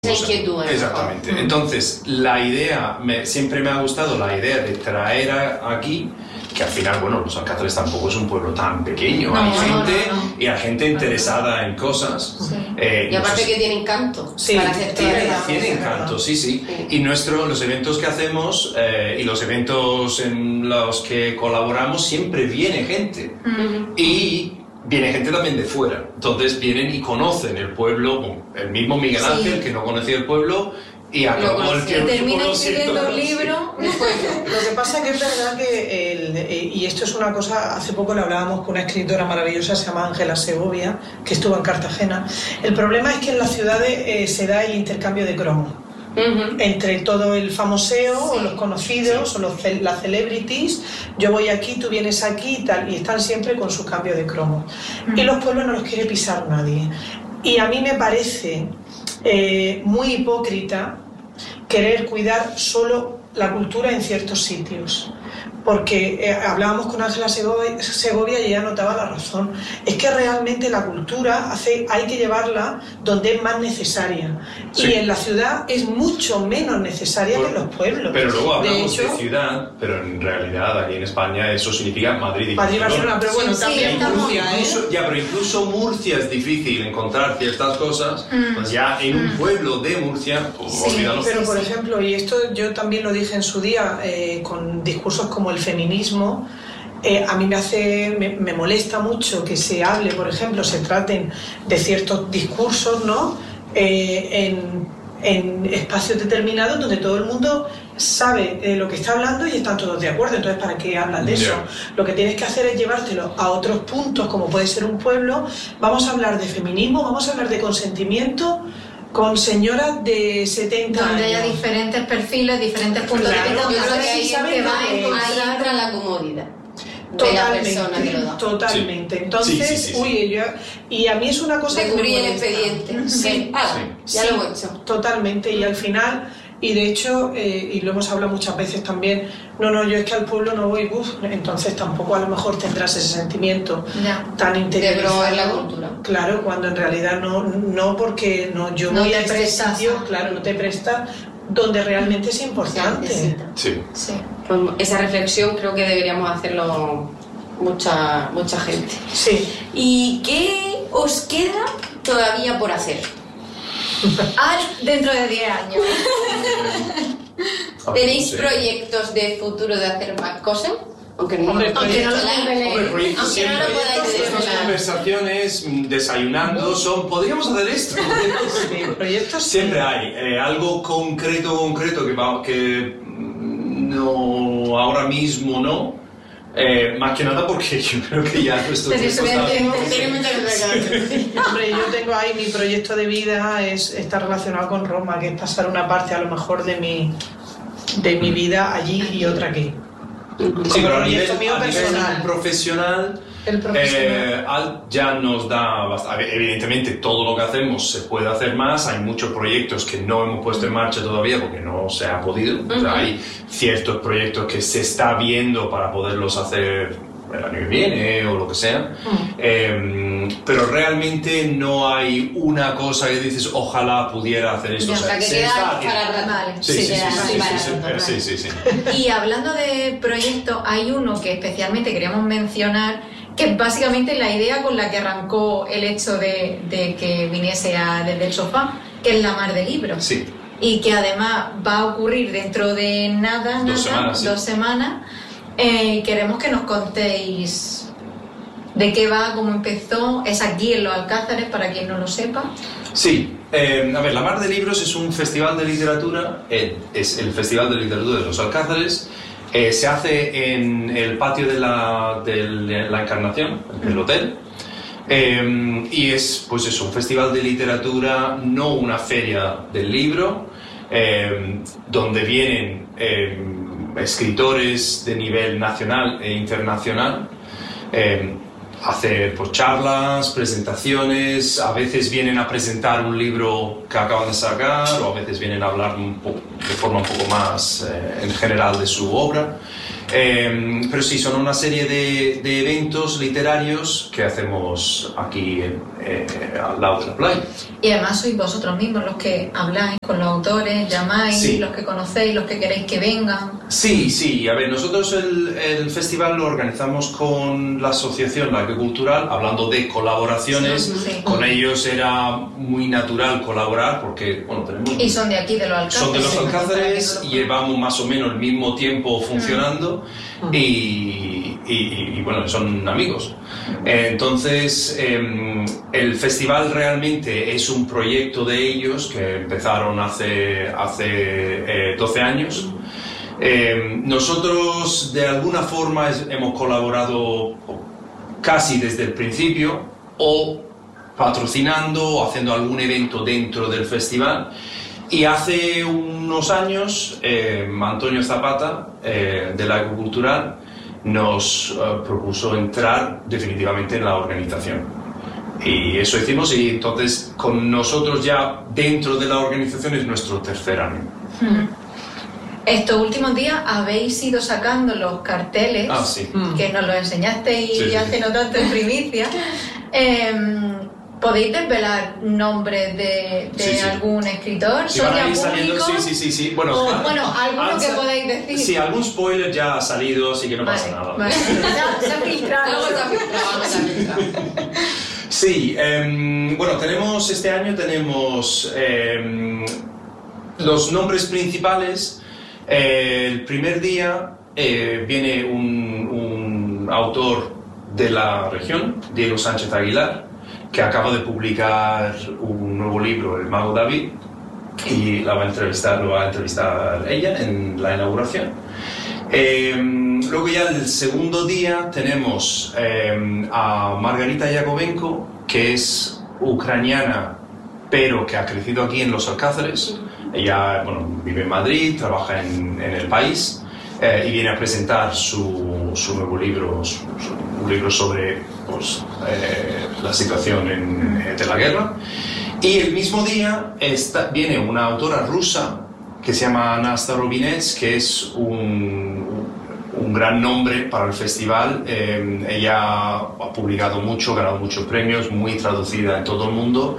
Exactamente. Entonces, la idea, siempre me ha gustado la idea de traer aquí, que al final, bueno, los Alcázares tampoco es un pueblo tan pequeño, hay gente y hay gente interesada en cosas. Sí. Y aparte que tiene encanto. Sí, tiene encanto, sí. Y los eventos que hacemos y los eventos en los que colaboramos, siempre viene gente. Y viene gente también de fuera, entonces vienen y conocen el pueblo, el mismo Miguel Ángel, que no conocía el pueblo, y acabó el que termina escribiendo un libro. Lo que pasa es que es verdad que, y esto es una cosa, hace poco le hablábamos con una escritora maravillosa, se llama Ángela Segovia, que estuvo en Cartagena. El problema es que en las ciudades se da el intercambio de cromos. Entre todo el famoseo, o los conocidos, o las celebrities. Yo voy aquí, tú vienes aquí y tal, y están siempre con su cambio de cromo. Y los pueblos no los quiere pisar nadie. Y a mí me parece muy hipócrita querer cuidar solo la cultura en ciertos sitios. Porque hablábamos con Ángela Segovia y ella notaba la razón. Es que realmente la cultura hay que llevarla donde es más necesaria. Sí. Y en la ciudad es mucho menos necesaria que en los pueblos. Pero luego hablamos de ciudad, pero en realidad aquí en España eso significa Madrid y Barcelona. Pero bueno, también pero incluso Murcia es difícil encontrar ciertas cosas. Pues ya en un pueblo de Murcia, olvídalo. Pero por ejemplo, y esto yo también lo dije en su día, con discursos como el feminismo, a mí me molesta mucho que se hable, por ejemplo, se traten de ciertos discursos, ¿no? En espacios determinados donde todo el mundo sabe lo que está hablando y están todos de acuerdo. Entonces, ¿para qué hablan de eso? Lo que tienes que hacer es llevártelo a otros puntos, como puede ser un pueblo. Vamos a hablar de feminismo, vamos a hablar de consentimiento con señoras de 70 años. Donde haya diferentes perfiles, diferentes puntos de vista. Yo creo que ahí entra la comodidad. Totalmente. Entonces, y a mí es una cosa de cubrir el expediente. Ya lo he hecho. Totalmente. Y al final, y de hecho, y lo hemos hablado muchas veces también, yo es que al pueblo no voy, entonces tampoco a lo mejor tendrás ese sentimiento tan interiorizado. De promover la cultura. Claro, cuando en realidad no porque yo voy a este sitio, claro, no te prestas donde realmente es importante. Sí. Pues esa reflexión creo que deberíamos hacerlo mucha gente. Sí. ¿Y qué os queda todavía por hacer? Dentro de 10 años. ¿Tenéis proyectos de futuro de hacer más cosas? Aunque no lo podáis desvelar. Conversaciones, desayunando, podríamos hacer esto. Proyectos siempre hay algo concreto que no, ahora mismo no. Más que nada porque yo creo que ya nuestro tiempo Hombre, yo tengo ahí mi proyecto de vida está relacionado con Roma, que es pasar una parte a lo mejor de mi vida allí y otra aquí. Sí, pero a nivel profesional, ya nos da bastante. Evidentemente todo lo que hacemos se puede hacer más, hay muchos proyectos que no hemos puesto en marcha todavía porque no se ha podido. O sea, hay ciertos proyectos que se está viendo para poderlos hacer el año que viene o lo que sea, pero realmente no hay una cosa que dices ojalá pudiera hacer esto. Sí. Y hablando de proyectos, hay uno que especialmente queríamos mencionar, que es básicamente la idea con la que arrancó el hecho de que viniese desde el sofá, que es la Mar de Libros. Sí. Y que además va a ocurrir dentro de dos semanas. Queremos que nos contéis de qué va, cómo empezó. Es aquí en Los Alcázares, para quien no lo sepa. Sí, a ver, la Mar de Libros es un festival de literatura, es el Festival de Literatura de Los Alcázares. Se hace en el patio de la Encarnación, el hotel. Y es un festival de literatura, no una feria del libro, donde vienen escritores de nivel nacional e internacional hacer charlas, presentaciones. A veces vienen a presentar un libro que acaban de sacar, o a veces vienen a hablar de forma un poco más en general de su obra. Pero sí, son una serie de eventos literarios que hacemos aquí al lado de la playa. Y además sois vosotros mismos los que habláis con los autores, llamáis, sí. Los que conocéis, los que queréis que vengan. Sí, a ver, nosotros el festival lo organizamos con la Asociación Laico Cultural, hablando de colaboraciones. Sí. Con ellos era muy natural colaborar porque, bueno, tenemos... Y son de aquí, de los Alcázares. Son de los Alcázares, llevamos más o menos el mismo tiempo funcionando y bueno, son amigos. Entonces, el festival realmente es un proyecto de ellos que empezaron hace 12 años. Nosotros de alguna forma hemos colaborado casi desde el principio, o patrocinando o haciendo algún evento dentro del festival. Y hace unos años Antonio Zapata de Laico Cultural nos propuso entrar definitivamente en la organización. Y eso hicimos, y entonces con nosotros ya dentro de la organización es nuestro tercer año. Estos últimos días habéis ido sacando los carteles, que nos los enseñasteis hace no tanto en primicia. ¿Podéis desvelar nombres de algún escritor? Sí, ¿Son ya públicos? Sí. Bueno, alguno que podáis decir. Sí, algún spoiler ya ha salido, así que no pasa nada. Vale. Se ha filtrado. Sí, bueno, este año tenemos los nombres principales. El primer día viene un autor de la región, Diego Sánchez Aguilar, que acaba de publicar un nuevo libro, El Mago David, y lo va a entrevistar ella en la inauguración. Luego ya el segundo día tenemos a Margarita Yakovenko, que es ucraniana, pero que ha crecido aquí en Los Alcázares. Ella vive en Madrid, trabaja en el país y viene a presentar su nuevo libro, un libro sobre la situación de la guerra. Y el mismo día viene una autora rusa que se llama Nasta Robinets, que es un gran nombre para el festival. Ella ha publicado mucho, ganado muchos premios, muy traducida en todo el mundo,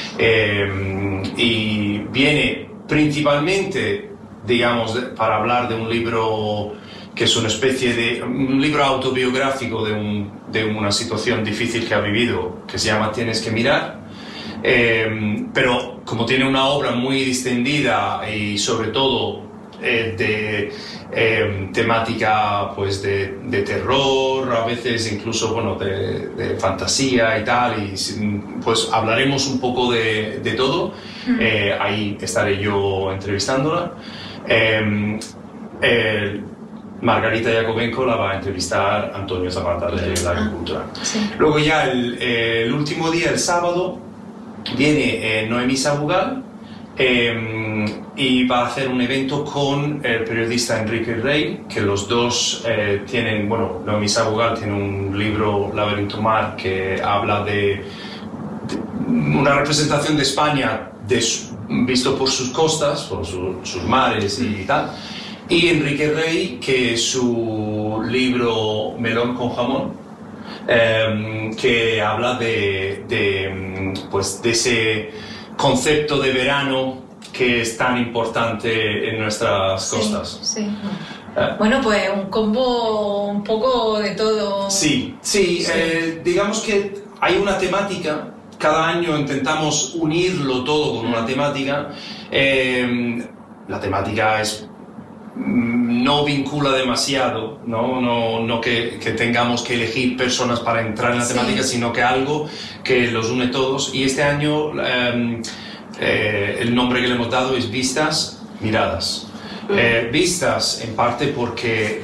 y viene principalmente, digamos, para hablar de un libro que es una especie de un libro autobiográfico de una situación difícil que ha vivido, que se llama Tienes que mirar, pero como tiene una obra muy distendida y sobre todo de temática pues de terror, a veces incluso de fantasía y tal, y pues hablaremos un poco de todo. Ahí estaré yo entrevistándola. Margarita Yakovenko la va a entrevistar Antonio Zapata de la Agricultura. Luego ya el último día, el sábado, viene Noemí Sabugal y va a hacer un evento con el periodista Enrique Rey, que los dos tienen, Noemí Sabugal tiene un libro, Laberinto Mar, que habla de una representación de España visto por sus costas, por sus mares y tal. Y Enrique Rey, que es su libro Melón con jamón, que habla de ese concepto de verano que es tan importante en nuestras costas. Sí. Bueno, pues un combo un poco de todo. Sí. Digamos que hay una temática. Cada año intentamos unirlo todo con una temática. La temática no vincula demasiado, no que tengamos que elegir personas para entrar en la temática, sino que algo que los une todos. Y este año el nombre que le hemos dado es Vistas, Miradas. Vistas en parte porque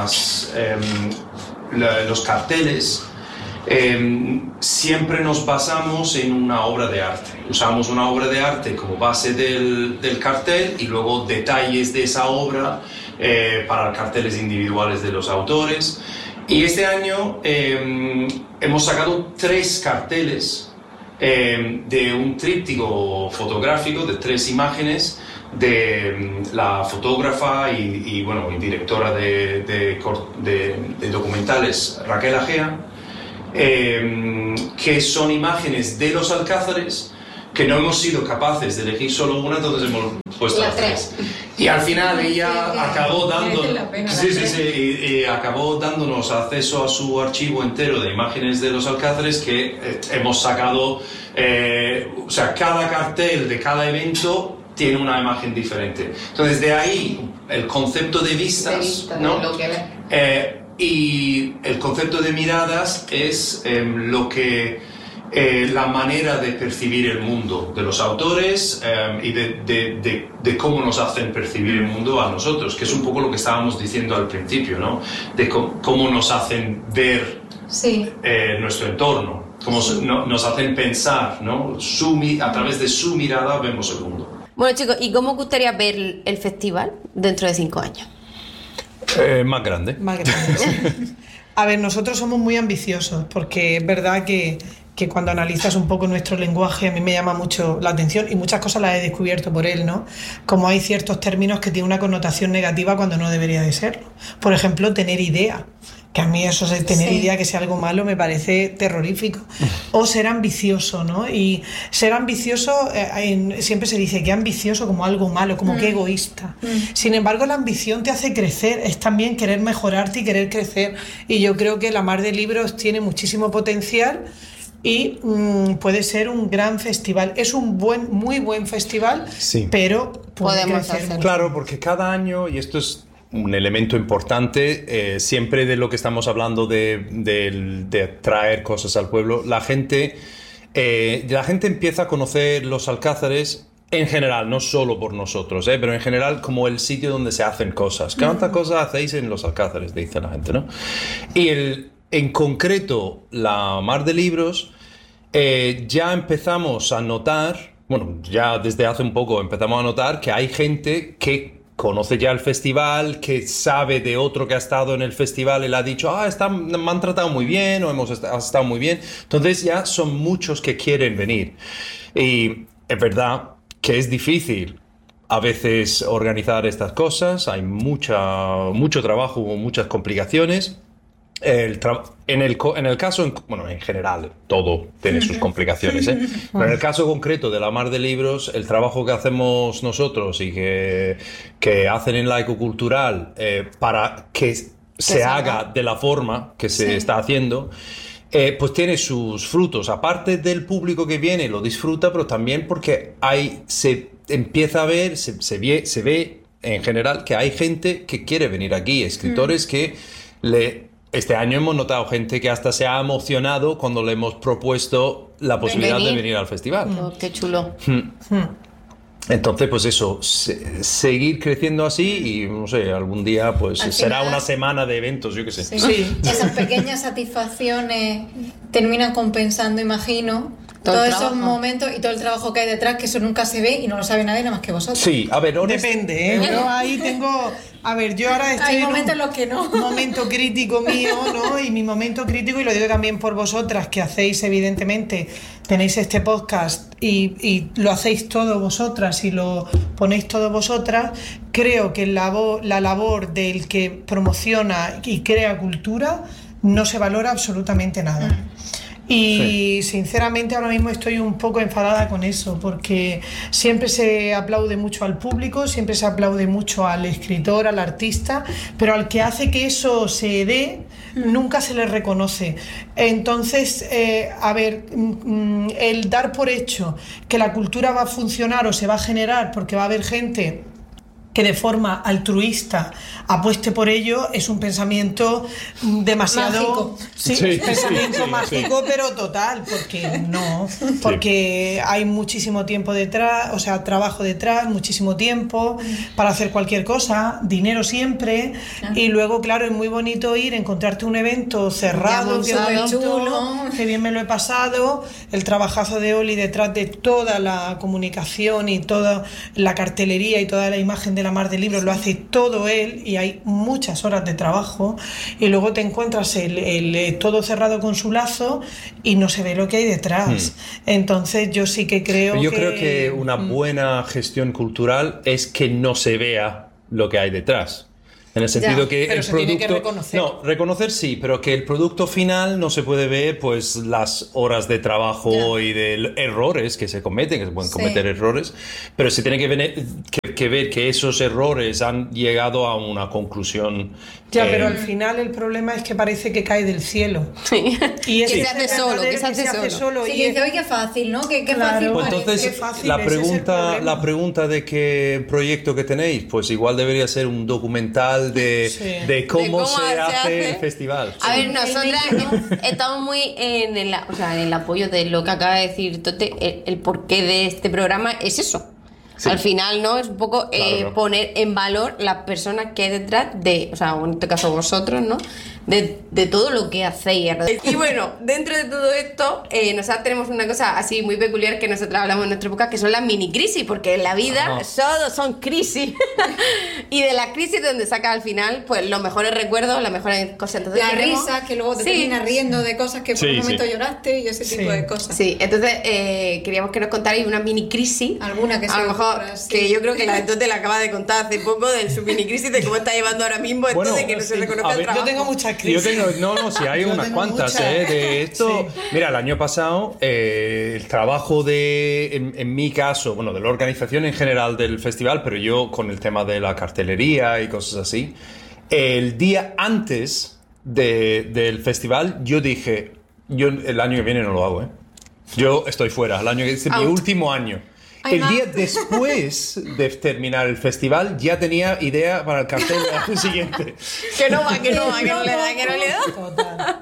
los carteles siempre nos basamos en una obra de arte. Usamos una obra de arte como base del cartel y luego detalles de esa obra para carteles individuales de los autores. Y este año hemos sacado 3 carteles de un tríptico fotográfico de 3 imágenes de la fotógrafa y directora de documentales Raquel Agea, que son imágenes de los alcázares que no hemos sido capaces de elegir solo una, entonces hemos puesto las 3. Y al final ella acabó acabó dándonos acceso a su archivo entero de imágenes de los alcázares que hemos sacado, cada cartel de cada evento tiene una imagen diferente. Entonces de ahí el concepto de vistas, ¿no? Lo que y el concepto de miradas es la manera de percibir el mundo de los autores y de cómo nos hacen percibir el mundo a nosotros, que es un poco lo que estábamos diciendo al principio, ¿no? De cómo nos hacen ver nuestro entorno, cómo nos hacen pensar, ¿no? A través de su mirada vemos el mundo. Bueno, chicos, ¿y cómo gustaría ver el festival dentro de 5 años? Más grande. Sí. A ver, nosotros somos muy ambiciosos, porque es verdad que cuando analizas un poco nuestro lenguaje a mí me llama mucho la atención y muchas cosas las he descubierto por él, ¿no? Como hay ciertos términos que tienen una connotación negativa cuando no debería de serlo. Por ejemplo, tener idea, que a mí eso de tener idea que sea algo malo me parece terrorífico. O ser ambicioso, ¿no? Y ser ambicioso, siempre se dice que ambicioso como algo malo, como que egoísta. Sin embargo, la ambición te hace crecer, es también querer mejorarte y querer crecer. Y yo creo que la Mar de Libros tiene muchísimo potencial y puede ser un gran festival. Es un muy buen festival, pero podemos hacerlo. Claro, porque cada año, y esto es un elemento importante, siempre de lo que estamos hablando de traer cosas al pueblo, la gente empieza a conocer los alcázares en general, no solo por nosotros, pero en general como el sitio donde se hacen cosas. ¿Cuántas cosas hacéis en los alcázares? Dice la gente, ¿no? Y en concreto, la Mar de Libros, ya empezamos a notar, ya desde hace un poco empezamos a notar que hay gente que conoce ya el festival, que sabe de otro que ha estado en el festival y le ha dicho, me han tratado muy bien o has estado muy bien. Entonces ya son muchos que quieren venir. Y es verdad que es difícil a veces organizar estas cosas, hay mucho trabajo, muchas complicaciones. En el caso, en general, todo tiene sus complicaciones, pero en el caso concreto de la Mar de Libros, el trabajo que hacemos nosotros y que hacen en la Ecocultural para que se haga de la forma que se está haciendo, pues tiene sus frutos, aparte del público que viene lo disfruta, pero también porque se empieza a ver, se ve en general que hay gente que quiere venir aquí, escritores que este año hemos notado gente que hasta se ha emocionado cuando le hemos propuesto la posibilidad de venir al festival. Qué chulo. Entonces, pues eso, seguir creciendo así y, no sé, algún día pues será una semana de eventos, yo qué sé. Sí. Esas pequeñas satisfacciones terminan compensando, imagino, todos esos momentos y todo el trabajo que hay detrás, que eso nunca se ve y no lo sabe nadie nada más que vosotros. Sí, a ver, depende, Yo ahí tengo... A ver, yo ahora estoy en momentos en los que no. Un momento crítico mío, ¿no? Y mi momento crítico, y lo digo también por vosotras, que hacéis, evidentemente, tenéis este podcast y lo hacéis todos vosotras y lo ponéis todos vosotras. Creo que la labor del que promociona y crea cultura no se valora absolutamente nada. Y sinceramente ahora mismo estoy un poco enfadada con eso, porque siempre se aplaude mucho al público, siempre se aplaude mucho al escritor, al artista, pero al que hace que eso se dé nunca se le reconoce. Entonces, el dar por hecho que la cultura va a funcionar o se va a generar porque va a haber gente que de forma altruista apueste por ello, es un pensamiento demasiado mágico. Pensamiento mágico, pero total, porque hay muchísimo tiempo detrás, o sea, trabajo detrás, muchísimo tiempo para hacer cualquier cosa, dinero siempre, y luego, claro, es muy bonito encontrarte un evento cerrado, que bien me lo he pasado, el trabajazo de Oli detrás de toda la comunicación y toda la cartelería y toda la imagen de la mar de libros, lo hace todo él y hay muchas horas de trabajo, y luego te encuentras el todo cerrado con su lazo y no se ve lo que hay detrás. Entonces yo sí que creo que una buena gestión cultural es que no se vea lo que hay detrás. En el sentido que pero el se producto... tiene que reconocer. No, reconocer sí, pero que el producto final no se puede ver, pues, las horas de trabajo y de errores que se cometen, que se pueden cometer errores, pero se tiene que ver que esos errores han llegado a una conclusión. Pero al final el problema es que parece que cae del cielo. Sí. Y es que se hace solo, Sí, y que dice, oye, qué fácil, ¿no? Qué fácil Pues parece. entonces, qué fácil la pregunta de qué proyecto que tenéis, pues igual debería ser un documental de cómo se hace el festival. A ver, nosotras estamos muy en el apoyo de lo que acaba de decir Tote. El porqué de este programa es eso. Sí. Al final, ¿no? Es un poco poner en valor las personas que hay detrás de, o sea, en este caso vosotros, ¿no? De todo lo que hacéis. Y bueno, dentro de todo esto, nosotros tenemos una cosa así muy peculiar que nosotros hablamos en nuestra época, que son las mini crisis, porque en la vida solo son crisis. Y de las crisis donde sacas al final, pues los mejores recuerdos, las mejores cosas. Entonces, las risas, que luego te terminas riendo de cosas que por un momento lloraste y ese tipo de cosas. Sí, entonces queríamos que nos contarais una mini crisis. Alguna que a lo mejor, que yo creo que la de Tote la acaba de contar hace poco, de su mini crisis, de cómo está llevando ahora mismo esto de que no se reconoce el trabajo. Yo tengo muchas crisis. Sí, hay unas cuantas, de esto. Sí. Mira, el año pasado, el trabajo en mi caso, bueno, de la organización en general del festival, pero yo con el tema de la cartelería y cosas así, el día antes del festival, yo dije, yo el año que viene no lo hago, Yo estoy fuera, el año que es mi último año. El día después de terminar el festival ya tenía idea para el cartel del año siguiente. Que no le da. Total.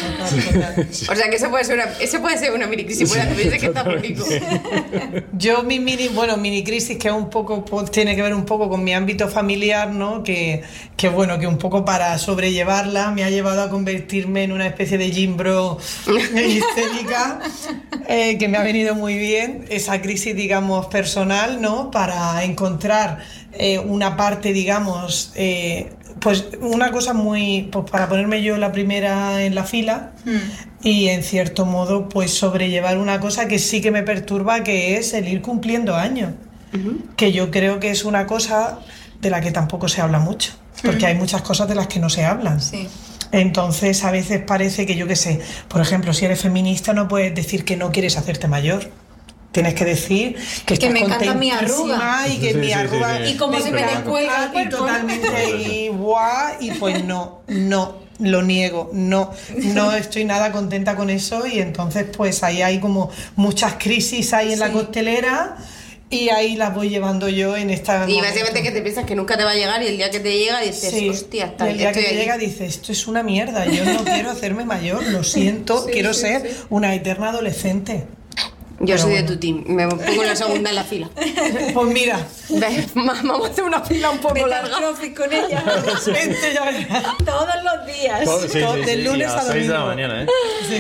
O sea que eso puede ser una mini crisis, puede que está bonito. Yo mini crisis, que es un poco, tiene que ver un poco con mi ámbito familiar, ¿no? Que un poco para sobrellevarla me ha llevado a convertirme en una especie de gym bro histérica, que me ha venido muy bien esa crisis, digamos, personal, ¿no? Para encontrar una parte, digamos, pues una cosa muy, pues para ponerme yo la primera en la fila y en cierto modo pues sobrellevar una cosa que sí que me perturba, que es el ir cumpliendo años, que yo creo que es una cosa de la que tampoco se habla mucho, porque hay muchas cosas de las que no se hablan. Sí. Entonces a veces parece que, yo qué sé, por ejemplo, si eres feminista no puedes decir que no quieres hacerte mayor. Tienes que decir que estás me encanta mi arruga y que mi arruga y cómo se me descuelga y totalmente igual, y pues no lo niego, no estoy nada contenta con eso, y entonces pues ahí hay como muchas crisis ahí en la costelera, y ahí las voy llevando yo en esta. Y básicamente que te piensas que nunca te va a llegar, y el día que te llega dices, hostia, está. Y el día que te llega dices, esto es una mierda, yo no quiero hacerme mayor, lo siento, quiero ser una eterna adolescente. Yo soy de tu team, me pongo la segunda en la fila. Pues mira, vamos a hacer una fila un poco larga. Con ella. Vente, ya verás. Todos los días. Del lunes a 6 de la domingo. mañana,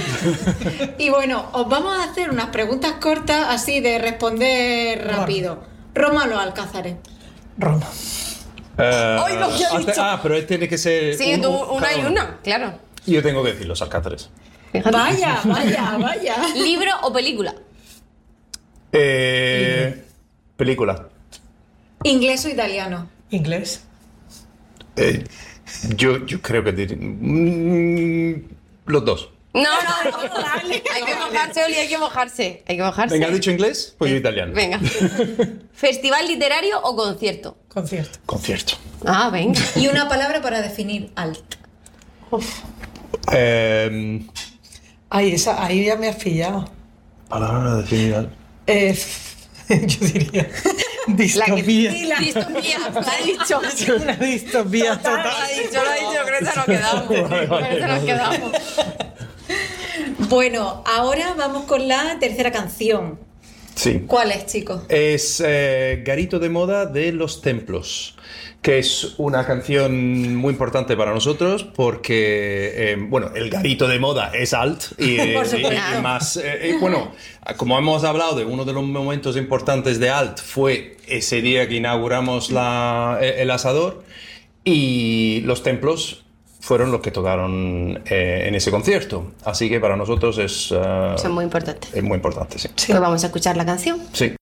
Y bueno, os vamos a hacer unas preguntas cortas, así de responder rápido. Roma o los Alcázares. Roma. ¡Ay, lo que ha dicho! Pero tiene que ser. Sí, tú una y una, claro. Yo tengo que decir los Alcázares. Vaya. ¿Libro o película? Película. ¿Inglés o italiano? Inglés. Yo creo que los dos. No, hay que mojarse, Oli, hay que mojarse. Venga, ¿has dicho inglés? Pues yo italiano. Venga. ¿Festival literario o concierto? Concierto. Ah, venga. Y una palabra para definir alt. Ahí ya me has pillado. Palabra para definir alt. Yo diría distopía. Distopía, lo ha dicho. Una distopía total. Lo ha dicho, creo que nos quedamos. Bueno, ahora vamos con la tercera canción. Sí. ¿Cuál es, chicos? Es Garito de Moda de Los Templos, que es una canción muy importante para nosotros porque, el garito de moda es alt y más, como hemos hablado de uno de los momentos importantes de alt fue ese día que inauguramos el asador, y Los Templos fueron los que tocaron en ese concierto. Así que para nosotros es... Son muy importantes. Es muy importante, sí. Pues vamos a escuchar la canción. Sí.